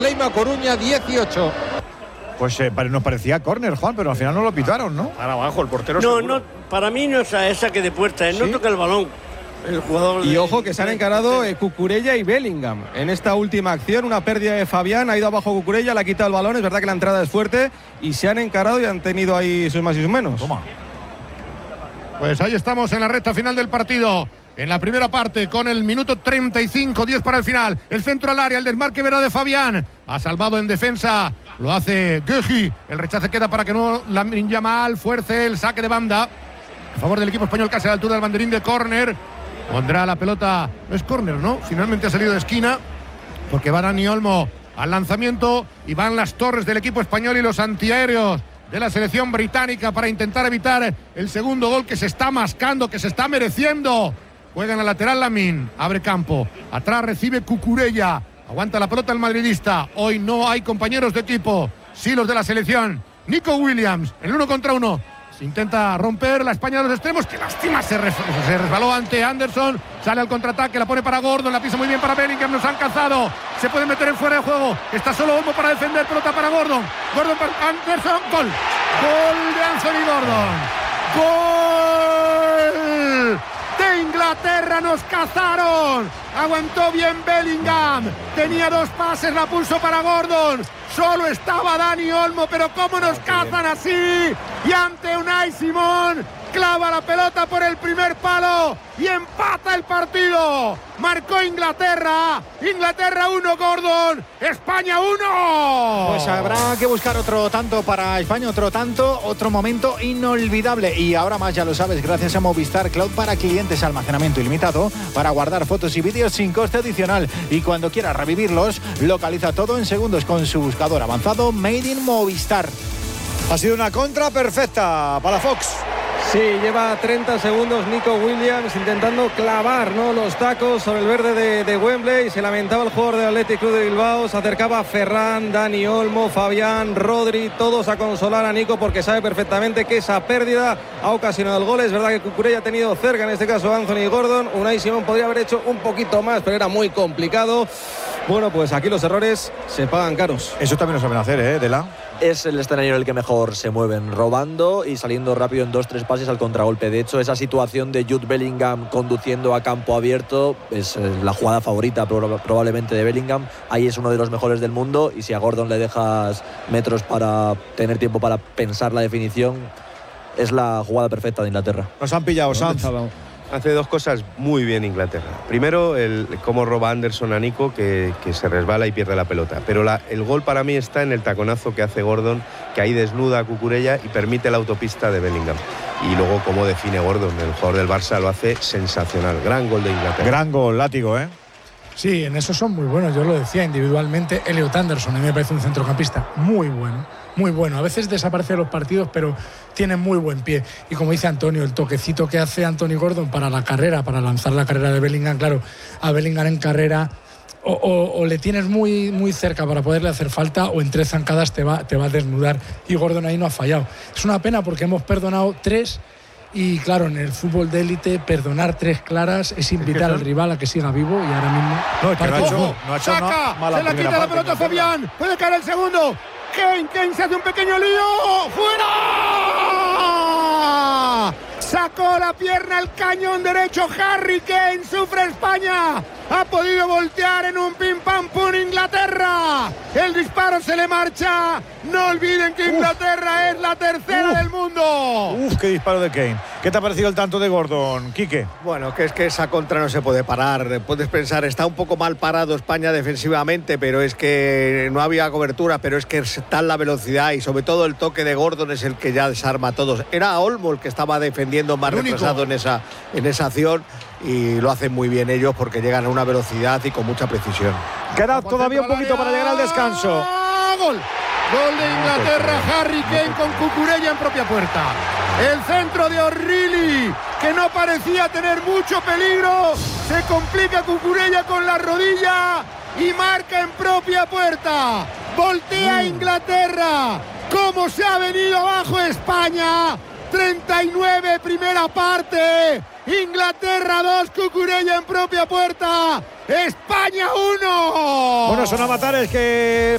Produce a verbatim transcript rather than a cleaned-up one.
Leima Coruña dieciocho. Pues eh, nos parecía córner, Juan, pero al final no lo pitaron, ¿no? Para abajo, el portero No, seguro. no, para mí no es esa que de puerta, él ¿sí? No toca el balón. El jugador y de, ojo que se han encarado eh, Cucurella y Bellingham en esta última acción. Una pérdida de Fabián, ha ido abajo Cucurella, le ha quitado el balón. Es verdad que la entrada es fuerte y se han encarado y han tenido ahí sus más y sus menos. Toma. Pues ahí estamos en la recta final del partido. En la primera parte, con el minuto treinta y cinco, diez para el final. El centro al área, el desmarque verá de Fabián. Ha salvado en defensa, lo hace Guehi. El rechace queda para que no Lamine Yamal fuerce el saque de banda a favor del equipo español, casi a la altura del banderín de córner. Pondrá la pelota, no es córner, ¿no? Finalmente ha salido de esquina, porque va Dani Olmo al lanzamiento y van las torres del equipo español y los antiaéreos de la selección británica para intentar evitar el segundo gol que se está mascando, que se está mereciendo. Juega en la lateral Lamine, abre campo, atrás recibe Cucurella, aguanta la pelota el madridista. Hoy no hay compañeros de equipo, sí los de la selección. Nico Williams, el uno contra uno. Intenta romper la España de los extremos. Qué lástima, se, res, se resbaló ante Anderson. Sale al contraataque, la pone para Gordon. La pisa muy bien para Bellingham. Nos han cazado. Se puede meter en fuera de juego. Está solo Olmo para defender. Pelota para Gordon. Gordon para Anderson. Gol. Gol de Anthony Gordon. Gol de Inglaterra. Nos cazaron. Aguantó bien Bellingham. Tenía dos pases. La pulso para Gordon. Solo estaba Dani Olmo, pero cómo nos cazan así. Y ante Unai Simón, clava la pelota por el primer palo y empata el partido. Marcó Inglaterra. Inglaterra uno, Gordon. España uno. Pues habrá que buscar otro tanto para España, otro tanto, otro momento inolvidable. Y ahora más, ya lo sabes, gracias a Movistar Cloud para clientes, almacenamiento ilimitado para guardar fotos y vídeos sin coste adicional. Y cuando quieras revivirlos, localiza todo en segundos con su buscador avanzado Made in Movistar. Ha sido una contra perfecta para Fox. Sí, lleva treinta segundos Nico Williams intentando clavar, ¿no?, los tacos sobre el verde de, de Wembley. Se lamentaba el jugador del Athletic Club de Bilbao. Se acercaba Ferran, Dani Olmo, Fabián, Rodri, todos a consolar a Nico porque sabe perfectamente que esa pérdida ha ocasionado el gol. Es verdad que Cucurella ha tenido cerca, en este caso Anthony Gordon. Unai Simón podría haber hecho un poquito más, pero era muy complicado. Bueno, pues aquí los errores se pagan caros. Eso también lo saben hacer, ¿eh, Dela? Es el extranjero en el que mejor se mueven, robando y saliendo rápido en dos, tres pases al contragolpe. De hecho, esa situación de Jude Bellingham conduciendo a campo abierto es la jugada favorita probablemente de Bellingham. Ahí es uno de los mejores del mundo y si a Gordon le dejas metros para tener tiempo para pensar la definición, es la jugada perfecta de Inglaterra. Nos han pillado, Sanz. Hace dos cosas muy bien Inglaterra. Primero, el cómo roba Anderson a Nico, que, que se resbala y pierde la pelota. Pero la, el gol para mí está en el taconazo que hace Gordon, que ahí desnuda a Cucurella y permite la autopista de Bellingham. Y luego cómo define Gordon, el jugador del Barça lo hace sensacional. Gran gol de Inglaterra. Gran gol, látigo, ¿eh? Sí, en eso son muy buenos. Yo lo decía individualmente. Elliot Anderson a mí me parece un centrocampista muy bueno, muy bueno. A veces desaparece de los partidos, pero tiene muy buen pie. Y como dice Antonio, el toquecito que hace Anthony Gordon para la carrera, para lanzar la carrera de Bellingham, claro, a Bellingham en carrera o, o, o le tienes muy, muy cerca para poderle hacer falta o en tres zancadas te va, te va a desnudar. Y Gordon ahí no ha fallado. Es una pena porque hemos perdonado tres. Y claro, en el fútbol de élite, perdonar tres claras es invitar al rival a que siga vivo y ahora mismo. No, es que no ha hecho, ¡Ojo! no ha hecho ¡Saca! una mala ¡Se la quita la pelota Fabián! ¡Puede caer el segundo! ¡Kane! ¡Kane se hace un pequeño lío! ¡Fuera! Sacó la pierna al cañón derecho. Harry Kane, sufre España. Ha podido voltear en un pim pam pum Inglaterra. El disparo se le marcha. No olviden que Inglaterra Uf. es la tercera Uf. del mundo. Uf, qué disparo de Kane. ¿Qué te ha parecido el tanto de Gordon, Quique? Bueno, que es que esa contra no se puede parar. Puedes pensar, está un poco mal parado España defensivamente, pero es que no había cobertura, pero es que está la velocidad y sobre todo el toque de Gordon es el que ya desarma a todos. Era Olmo el que estaba defendiendo más retrasado en esa, en esa acción. Y lo hacen muy bien ellos porque llegan a una velocidad y con mucha precisión. Queda todavía un poquito para llegar al descanso. ¡Gol! Gol de Inglaterra, Harry Kane con Cucurella en propia puerta. El centro de O'Reilly, que no parecía tener mucho peligro. Se complica Cucurella con la rodilla y marca en propia puerta. Voltea Inglaterra. ¿Cómo se ha venido abajo España? treinta y nueve, primera parte. Inglaterra dos, Cucurella en propia puerta. España uno. Bueno, son avatares que